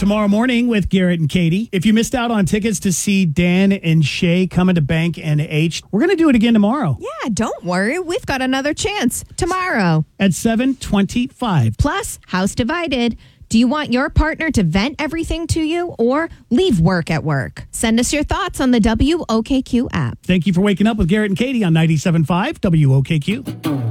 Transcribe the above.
tomorrow morning with Garrett and Katie. If you missed out on tickets to see Dan and Shay coming to Bank and H, we're going to do it again tomorrow. Yeah, don't worry. We've got another chance tomorrow at 7:25. Plus, House Divided. Do you want your partner to vent everything to you or leave work at work? Send us your thoughts on the WOKQ app. Thank you for waking up with Garrett and Katie on 97.5 WOKQ.